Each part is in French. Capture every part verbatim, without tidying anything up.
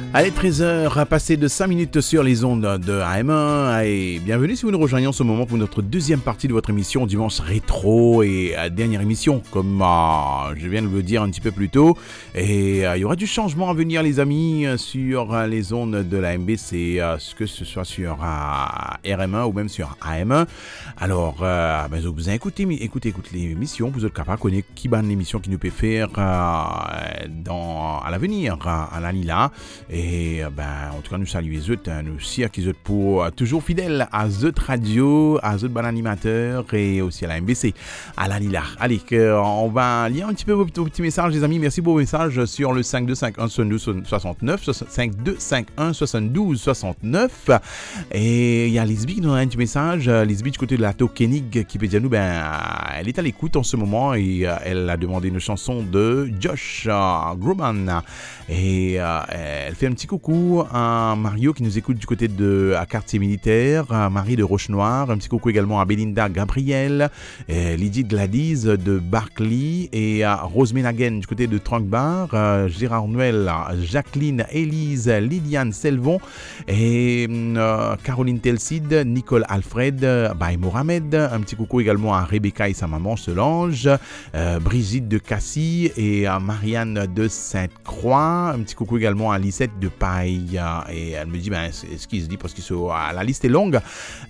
Allez, treize heures, passé de cinq minutes sur les ondes de A M un et bienvenue si vous nous rejoignez en ce moment pour notre deuxième partie de votre émission Dimanche Rétro et euh, dernière émission comme euh, je viens de le dire un petit peu plus tôt et euh, il y aura du changement à venir les amis sur euh, les ondes de la M B C, euh, que ce soit sur euh, R M un ou même sur A M un. Alors, euh, ben, vous avez écouté, écoutez, écoutez l'émission, vous êtes capable de connaître qui ban l'émission qui nous peut faire euh, dans, à l'avenir à la Lila. Et ben, en tout cas, nous saluons les autres, nous aussi qui sont pour toujours fidèles à Zot Radio, à Zot Ban Animateur et aussi à la M B C, à la Lila. Allez, on va lire un petit peu vos petits messages, les amis. Merci pour vos messages sur le cinq deux cinq un soixante-douze soixante-neuf, cinq deux cinq un soixante-douze soixante-neuf. Et il y a Lisby qui nous a un petit message. Lisby du côté de la Tokenig qui peut dire nous, ben, elle est à l'écoute en ce moment et elle a demandé une chanson de Josh uh, Groban. Et uh, elle fait un petit coucou à Mario qui nous écoute du côté de à quartier militaire, à Marie de Roche-Noire, un petit coucou également à Belinda Gabriel, et Lydie Gladys de Barclay et à Rose Menagen du côté de Trunkbar, euh, Gérard Noël, Jacqueline, Élise, Liliane Selvon et euh, Caroline Telcide, Nicole Alfred, Baye Mohamed, un petit coucou également à Rebecca et sa maman Solange, euh, Brigitte de Cassis et à Marianne de Sainte-Croix, un petit coucou également à Lisette de Paille et elle me dit ben ce qui se dit parce que la liste est longue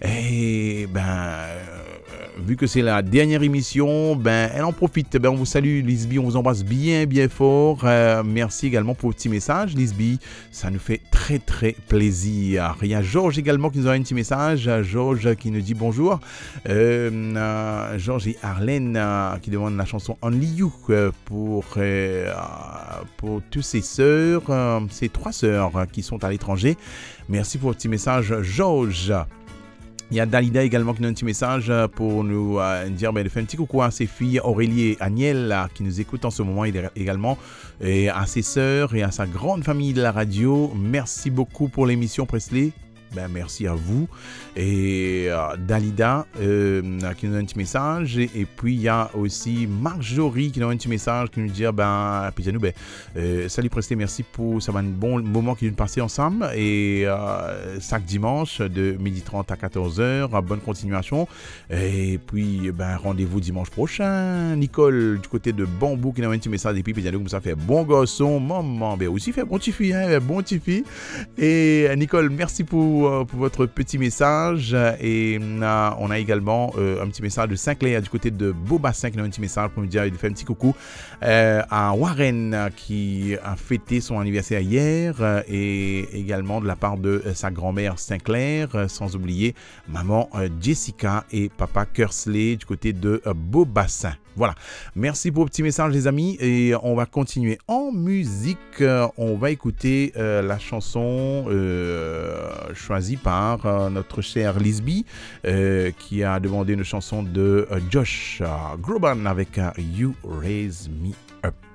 et ben euh, vu que c'est la dernière émission, ben elle en profite. Ben on vous salue Lisby, on vous embrasse bien bien fort. Euh, merci également pour vos petits messages Lisby, ça nous fait très très plaisir. Il y a Georges également qui nous a un petit message, Georges qui nous dit bonjour. Euh, euh, Georges et Arlène euh, qui demandent la chanson Only You euh, pour euh, pour tous ses sœurs, euh, ses trois sœurs qui sont à l'étranger. Merci pour votre petit message, Georges. Il y a Dalida également qui nous a un petit message pour nous euh, dire ben, de faire un petit coucou à ses filles Aurélie et Agnelle qui nous écoutent en ce moment également, et à ses sœurs et à sa grande famille de la radio. Merci beaucoup pour l'émission Presley. Ben, merci à vous. Et euh, Dalida euh, qui nous a un petit message. Et, et puis il y a aussi Marjorie qui nous a un petit message qui nous dit ben, puis nous, ben, euh, salut Presley, merci pour ça va un bon moment qui vient de passer ensemble. Et euh, chaque dimanche de midi trente à quatorze heures, bonne continuation. Et puis ben, rendez-vous dimanche prochain. Nicole du côté de Bambou qui nous a un petit message. Et puis, puis nous, ça fait bon garçon, maman, ben aussi fait bon petit fille, hein, bon petit fille. Et Nicole, merci pour pour votre petit message et euh, on a également euh, un petit message de Saint-Clair du côté de Beaubassin qui a un petit message pour nous dire il fait un petit coucou euh, à Warren qui a fêté son anniversaire hier euh, et également de la part de euh, sa grand-mère Saint-Clair, euh, sans oublier maman euh, Jessica et papa Kersley du côté de euh, Beaubassin. Voilà, merci pour vos petits messages les amis et on va continuer en musique. On va écouter euh, la chanson euh, choisie par euh, notre cher Lisby euh, qui a demandé une chanson de euh, Josh euh, Groban avec euh, You Raise Me Up.